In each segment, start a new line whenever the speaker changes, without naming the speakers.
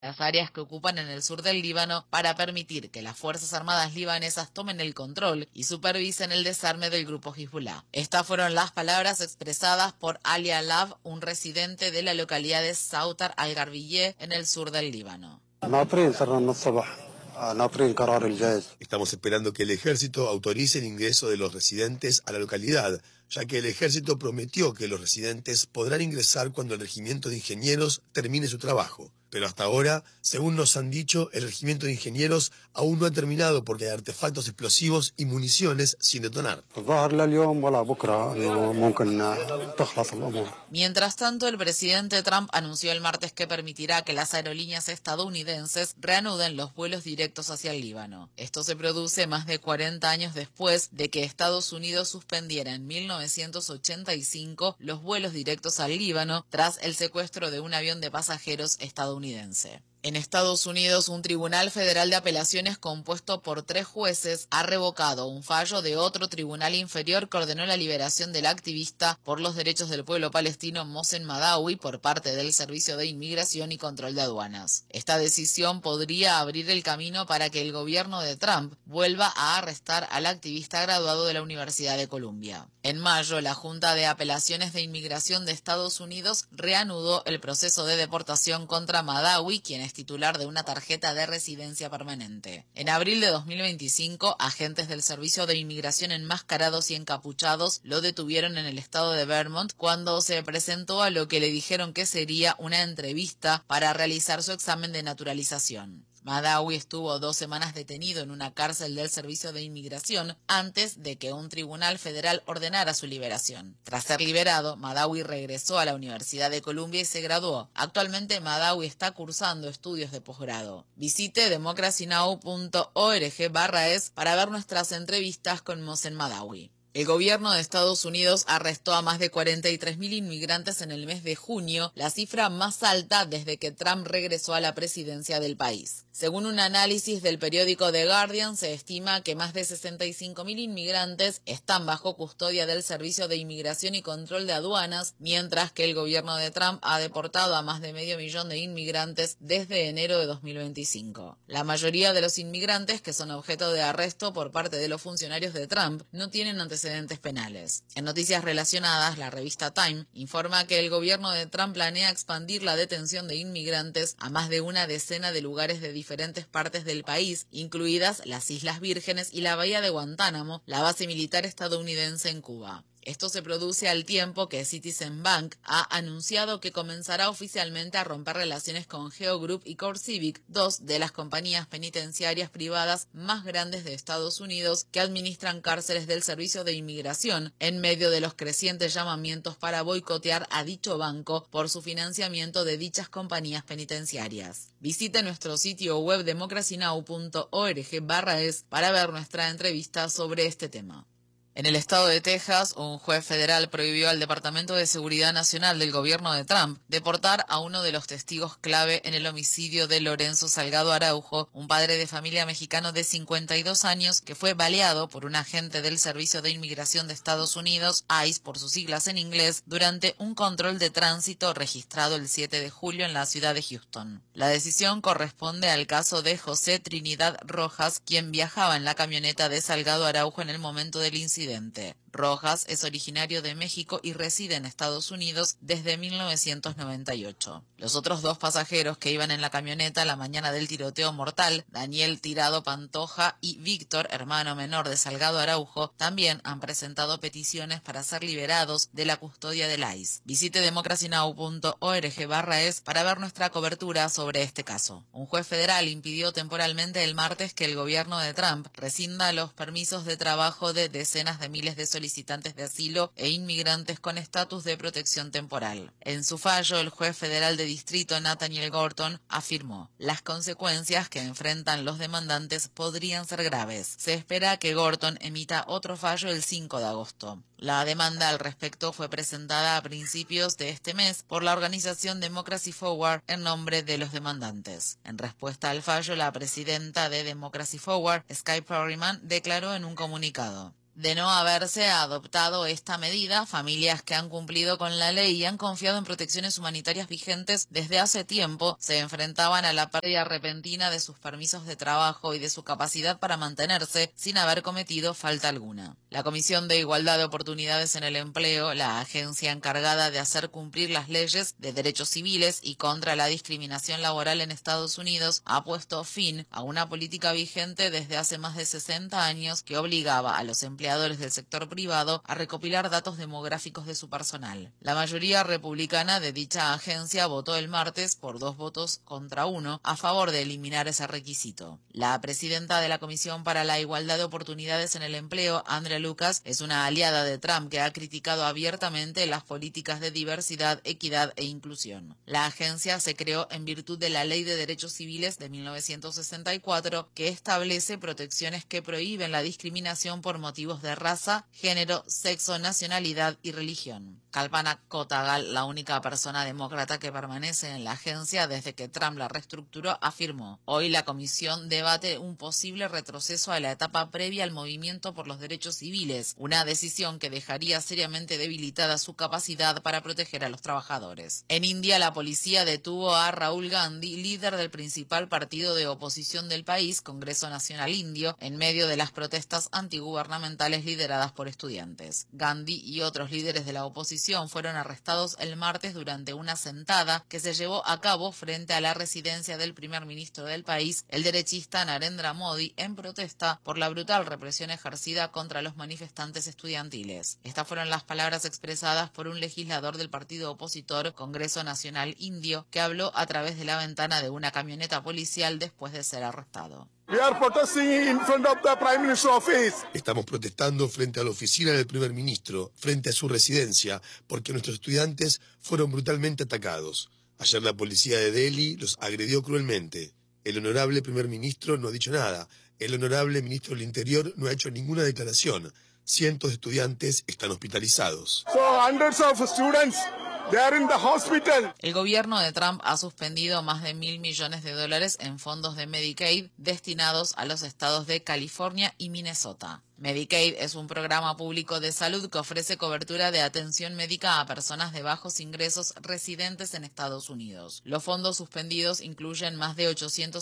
las áreas que ocupan en el sur del Líbano para permitir que las Fuerzas Armadas libanesas tomen el control y supervisen el desarme del grupo Hezbollah. Estas fueron las palabras expresadas por Ali Alab, un residente de la localidad de Sautar al-Garbiyeh en el sur del Líbano.
Estamos esperando que el ejército autorice el ingreso de los residentes a la localidad, ya que el ejército prometió que los residentes podrán ingresar cuando el regimiento de ingenieros termine su trabajo. Pero hasta ahora, según nos han dicho, el regimiento de ingenieros aún no ha terminado porque hay artefactos explosivos y municiones sin detonar.
Mientras tanto, el presidente Trump anunció el martes que permitirá que las aerolíneas estadounidenses reanuden los vuelos directos hacia el Líbano. Esto se produce más de 40 años después de que Estados Unidos suspendiera en 1985 los vuelos directos al Líbano tras el secuestro de un avión de pasajeros estadounidense. En Estados Unidos, un tribunal federal de apelaciones compuesto por 3 jueces ha revocado un fallo de otro tribunal inferior que ordenó la liberación del activista por los derechos del pueblo palestino Mohsen Madawi por parte del Servicio de Inmigración y Control de Aduanas. Esta decisión podría abrir el camino para que el gobierno de Trump vuelva a arrestar al activista graduado de la Universidad de Columbia. En mayo, la Junta de Apelaciones de Inmigración de Estados Unidos reanudó el proceso de deportación contra Madawi, quien es titular de una tarjeta de residencia permanente. En abril de 2025, agentes del Servicio de Inmigración enmascarados y encapuchados lo detuvieron en el estado de Vermont cuando se presentó a lo que le dijeron que sería una entrevista para realizar su examen de naturalización. Madawi estuvo 2 semanas detenido en una cárcel del Servicio de Inmigración antes de que un tribunal federal ordenara su liberación. Tras ser liberado, Madawi regresó a la Universidad de Columbia y se graduó. Actualmente, Madawi está cursando estudios de posgrado. Visite democracynow.org/es para ver nuestras entrevistas con Mohsen Madawi. El gobierno de Estados Unidos arrestó a más de 43.000 inmigrantes en el mes de junio, la cifra más alta desde que Trump regresó a la presidencia del país. Según un análisis del periódico The Guardian, se estima que más de 65.000 inmigrantes están bajo custodia del Servicio de Inmigración y Control de Aduanas, mientras que el gobierno de Trump ha deportado a más de 500.000 de inmigrantes desde enero de 2025. La mayoría de los inmigrantes que son objeto de arresto por parte de los funcionarios de Trump no tienen antecedentes penales. En noticias relacionadas, la revista Time informa que el gobierno de Trump planea expandir la detención de inmigrantes a más de una decena de lugares de diferentes partes del país, incluidas las Islas Vírgenes y la bahía de Guantánamo, la base militar estadounidense en Cuba. Esto se produce al tiempo que Citizen Bank ha anunciado que comenzará oficialmente a romper relaciones con Geo Group y CoreCivic, 2 de las compañías penitenciarias privadas más grandes de Estados Unidos que administran cárceles del Servicio de Inmigración, en medio de los crecientes llamamientos para boicotear a dicho banco por su financiamiento de dichas compañías penitenciarias. Visite nuestro sitio web democracynow.org/es para ver nuestra entrevista sobre este tema. En el estado de Texas, un juez federal prohibió al Departamento de Seguridad Nacional del gobierno de Trump deportar a uno de los testigos clave en el homicidio de Lorenzo Salgado Araujo, un padre de familia mexicano de 52 años que fue baleado por un agente del Servicio de Inmigración de Estados Unidos, ICE por sus siglas en inglés, durante un control de tránsito registrado el 7 de julio en la ciudad de Houston. La decisión corresponde al caso de José Trinidad Rojas, quien viajaba en la camioneta de Salgado Araujo en el momento del incidente. Rojas es originario de México y reside en Estados Unidos desde 1998. Los otros 2 pasajeros que iban en la camioneta la mañana del tiroteo mortal, Daniel Tirado Pantoja y Víctor, hermano menor de Salgado Araujo, también han presentado peticiones para ser liberados de la custodia del ICE. Visite democracynow.org/es para ver nuestra cobertura sobre este caso. Un juez federal impidió temporalmente el martes que el gobierno de Trump rescinda los permisos de trabajo de decenas de miles de solicitantes de asilo e inmigrantes con estatus de protección temporal. En su fallo, el juez federal de distrito Nathaniel Gorton afirmó: las consecuencias que enfrentan los demandantes podrían ser graves. Se espera que Gorton emita otro fallo el 5 de agosto. La demanda al respecto fue presentada a principios de este mes por la organización Democracy Forward en nombre de los demandantes. En respuesta al fallo, la presidenta de Democracy Forward, Sky Perryman, declaró en un comunicado: De no haberse adoptado esta medida, familias que han cumplido con la ley y han confiado en protecciones humanitarias vigentes desde hace tiempo se enfrentaban a la pérdida repentina de sus permisos de trabajo y de su capacidad para mantenerse sin haber cometido falta alguna. La Comisión de Igualdad de Oportunidades en el Empleo, la agencia encargada de hacer cumplir las leyes de derechos civiles y contra la discriminación laboral en Estados Unidos, ha puesto fin a una política vigente desde hace más de 60 años que obligaba a los empleadores del sector privado a recopilar datos demográficos de su personal. La mayoría republicana de dicha agencia votó el martes por 2 votos contra 1 a favor de eliminar ese requisito. La presidenta de la Comisión para la Igualdad de Oportunidades en el Empleo, Andrea Lucas, es una aliada de Trump que ha criticado abiertamente las políticas de diversidad, equidad e inclusión. La agencia se creó en virtud de la Ley de Derechos Civiles de 1964, que establece protecciones que prohíben la discriminación por motivos de raza, género, sexo, nacionalidad y religión. Kalpana Kotagal, la única persona demócrata que permanece en la agencia desde que Trump la reestructuró, afirmó: hoy la comisión debate un posible retroceso a la etapa previa al movimiento por los derechos civiles, una decisión que dejaría seriamente debilitada su capacidad para proteger a los trabajadores. En India, la policía detuvo a Rahul Gandhi, líder del principal partido de oposición del país, Congreso Nacional Indio, en medio de las protestas antigubernamentales lideradas por estudiantes. Gandhi y otros líderes de la oposición fueron arrestados el martes durante una sentada que se llevó a cabo frente a la residencia del primer ministro del país, el derechista Narendra Modi, en protesta por la brutal represión ejercida contra los manifestantes estudiantiles. Estas fueron las palabras expresadas por un legislador del partido opositor Congreso Nacional Indio, que habló a través de la ventana de una camioneta policial después de ser arrestado.
Estamos protestando frente a la oficina del primer ministro, frente a su residencia, porque nuestros estudiantes fueron brutalmente atacados. Ayer la policía de Delhi los agredió cruelmente. El honorable primer ministro no ha dicho nada. El honorable ministro del Interior no ha hecho ninguna declaración. Cientos de estudiantes están hospitalizados.
El gobierno de Trump ha suspendido más de $1.000 millones en fondos de Medicaid destinados a los estados de California y Minnesota. Medicaid es un programa público de salud que ofrece cobertura de atención médica a personas de bajos ingresos residentes en Estados Unidos. Los fondos suspendidos incluyen más de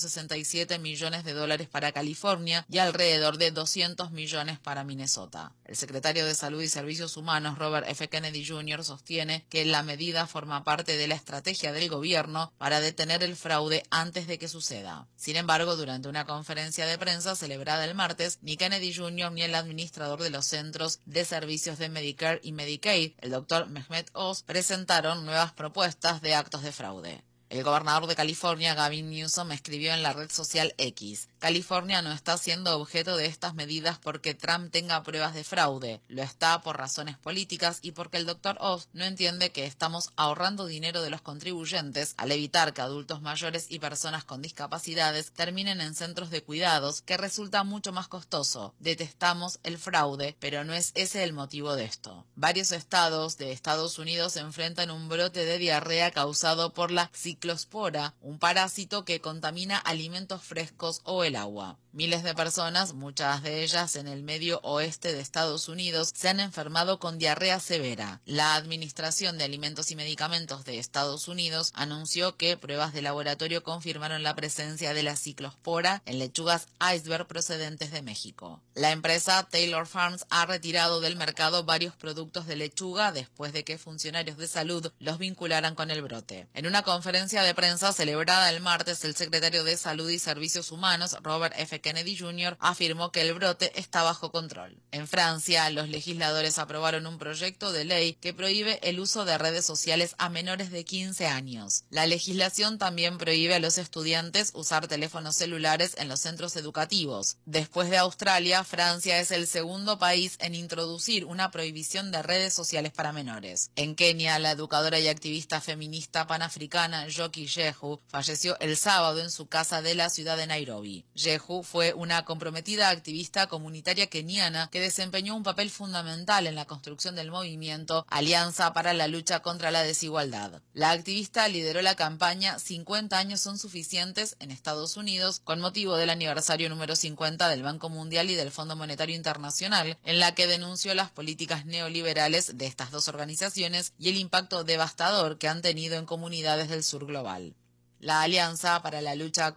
$867 millones para California y alrededor de 200 millones para Minnesota. El secretario de Salud y Servicios Humanos, Robert F. Kennedy Jr., sostiene que la medida forma parte de la estrategia del gobierno para detener el fraude antes de que suceda. Sin embargo, durante una conferencia de prensa celebrada el martes, ni Kennedy Jr. ni el administrador de los centros de servicios de Medicare y Medicaid, el Dr. Mehmet Oz, presentaron nuevas propuestas de actos de fraude. El gobernador de California, Gavin Newsom, escribió en la red social X: California no está siendo objeto de estas medidas porque Trump tenga pruebas de fraude, lo está por razones políticas y porque el Dr. Oz no entiende que estamos ahorrando dinero de los contribuyentes al evitar que adultos mayores y personas con discapacidades terminen en centros de cuidados, que resulta mucho más costoso. Detestamos el fraude, pero no es ese el motivo de esto. Varios estados de Estados Unidos enfrentan un brote de diarrea causado por la ciclospora, un parásito que contamina alimentos frescos o el agua. Miles de personas, muchas de ellas en el medio oeste de Estados Unidos, se han enfermado con diarrea severa. La Administración de Alimentos y Medicamentos de Estados Unidos anunció que pruebas de laboratorio confirmaron la presencia de la ciclospora en lechugas iceberg procedentes de México. La empresa Taylor Farms ha retirado del mercado varios productos de lechuga después de que funcionarios de salud los vincularan con el brote. En una conferencia de prensa celebrada el martes, el secretario de Salud y Servicios Humanos, Robert F. Kennedy Jr., afirmó que el brote está bajo control. En Francia, los legisladores aprobaron un proyecto de ley que prohíbe el uso de redes sociales a menores de 15 años. La legislación también prohíbe a los estudiantes usar teléfonos celulares en los centros educativos. Después de Australia, Francia es el segundo país en introducir una prohibición de redes sociales para menores. En Kenia, la educadora y activista feminista panafricana Njoki Njeku falleció el sábado en su casa de la ciudad de Nairobi. Njeku fue una comprometida activista comunitaria keniana que desempeñó un papel fundamental en la construcción del movimiento Alianza para la Lucha contra la Desigualdad. La activista lideró la campaña 50 años son suficientes en Estados Unidos con motivo del aniversario número 50 del Banco Mundial y del Fondo Monetario Internacional, en la que denunció las políticas neoliberales de estas dos organizaciones y el impacto devastador que han tenido en comunidades del sur global. La Alianza para la Lucha